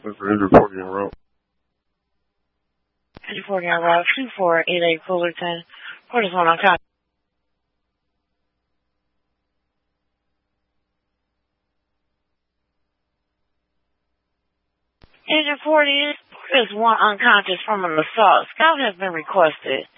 This is Andrew 40 en route. Andrew 40 en route, 2488 Fullerton. Port is one on top. Andrew 40 is one unconscious from an assault. Scout has been requested.